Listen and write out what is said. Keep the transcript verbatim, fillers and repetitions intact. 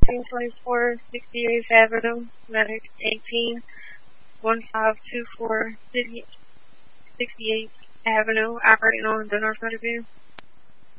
thirteen twenty-four sixty-eighth Avenue, Medic eighteen one five two four sixty-eighth Avenue, operating on the north side of you.